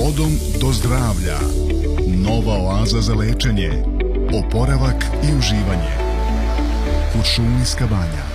Vodom do zdravlja. Nova oaza za lečenje, oporavak i uživanje. Kuršumlijska banja.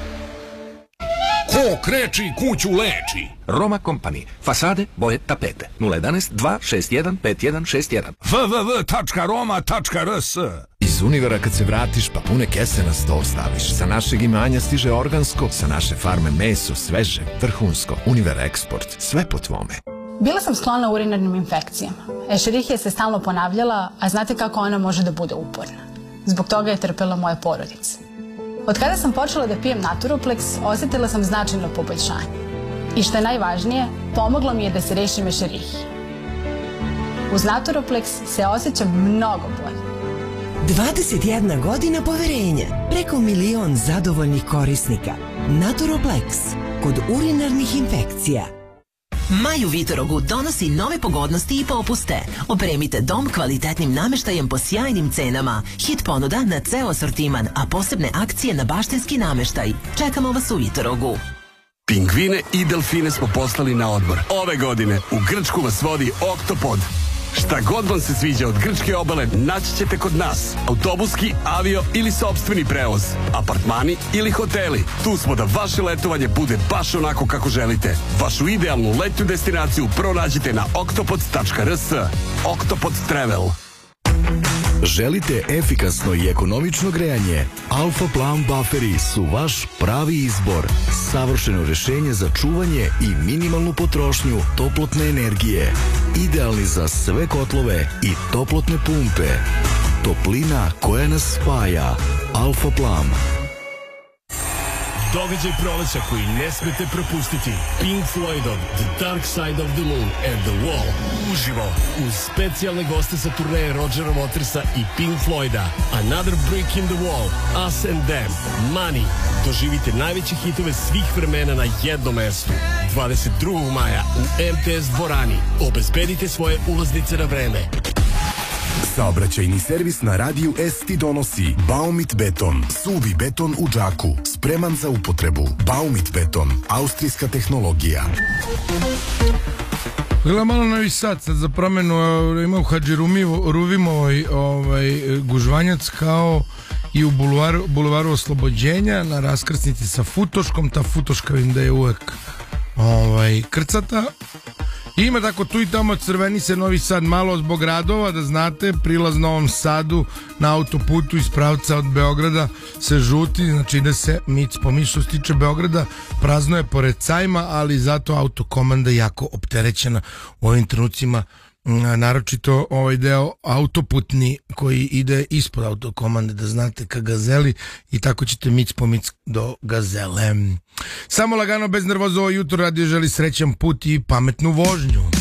Ko kreči kuću leči. Roma Company. Fasade, boje, tapete. 011 261 5161. www.roma.rs. Iz Univera kad se vratiš pa pune kese na sto staviš. Sa našeg imanja stiže organsko, sa naše farme meso, sveže, vrhunsko. Univer Eksport, sve po tvome. Bila sam sklona urinarnim infekcijama. Escherichia se stalno ponavljala, a znate kako ona može da bude uporna. Zbog toga je trpela moja porodica. Od kada sam počela da pijem Naturoplex, osjetila sam značajno poboljšanje. I što je najvažnije, pomoglo mi je da se rešim Escherichije. Uz Naturoplex se osjećam mnogo bolje. 21 godina poverenja, preko 1 milion zadovoljnih korisnika. Naturoplex, kod urinarnih infekcija. Maj u Vitorogu donosi nove pogodnosti i popuste. Opremite dom kvalitetnim nameštajem po sjajnim cenama. Hit ponuda na ceo asortiman, a posebne akcije na baštinski nameštaj. Čekamo vas u Vitorogu. Pingvine i delfine smo poslali na odmor. Ove godine u Grčku vas vodi Oktopod. Šta god vam se sviđa od grčke obale naći ćete kod nas. Autobuski, avio ili sopstveni prevoz. Apartmani ili hoteli. Tu smo da vaše letovanje bude baš onako kako želite. Vašu idealnu letnju destinaciju pronađite na octopod.rs. Octopod Travel. Želite efikasno i ekonomično grejanje? Alfa Plan Bufferi su vaš pravi izbor. Savršeno rešenje za čuvanje i minimalnu potrošnju toplotne energije. Idealni za sve kotlove i toplotne pumpe. Toplina koja nas spaja. Alfa Plan. Događaj proleća koji ne smete propustiti. Pink Floydov The Dark Side of the Moon and the Wall. Uživo uz specijalne goste sa turneje Rodgera Watersa i Pink Floyda. Another Brick in the Wall, Us and Them, Money. Doživite najveće hitove svih vremena na jednom mestu. 22. maja u MTS dvorani. Obezbedite svoje ulaznice na vreme. Saobraćajni servis na radiju S ti donosi Baumit beton, suvi beton u džaku, spreman za upotrebu. Baumit beton, austrijska tehnologija. Gleda malo Novi Sad, sad za promenu ima u Hadži Ruvimovoj gužvanjac kao i u bulevaru Oslobođenja na raskrsnici sa Futoškom. Ta Futoška vidim da je uvek krcata. Ima tako tu i tamo crveni se Novi Sad malo zbog radova, da znate, prilaz Novom Sadu na autoputu iz pravca od Beograda se žuti, znači ide se mic po mic. Što se tiče Beograda, prazno je pored Cajma, ali zato autokomanda jako opterećena u ovim trenucima, naročito ovaj deo autoputni koji ide ispod autokomande, da znate, ka Gazeli, i tako ćete mic po mic do Gazele. Samo lagano, bez nervoza, ovo jutro radio želi srećan put i pametnu vožnju.